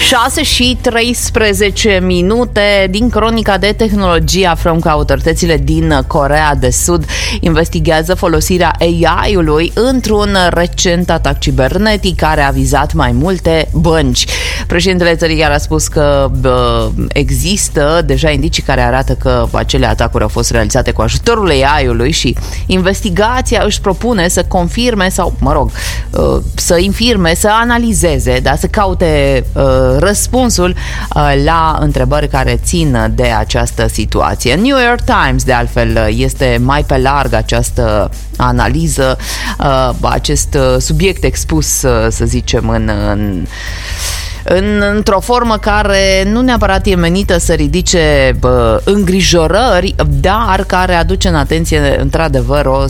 6:13 din cronica de tehnologie aflăm că autoritățile din Coreea de Sud investigează folosirea AI-ului într-un recent atac cibernetic care a vizat mai multe bănci. Președintele țării chiar a spus că există deja indicii care arată că acele atacuri au fost realizate cu ajutorul AI-ului și investigația își propune să confirme sau, să infirme, să analizeze, să caute răspunsul la întrebări care țin de această situație. New York Times, de altfel, este mai pe larg această analiză, acest subiect expus, să zicem, într-o formă care nu neapărat e menită să ridice îngrijorări, dar care aduce în atenție, într-adevăr, o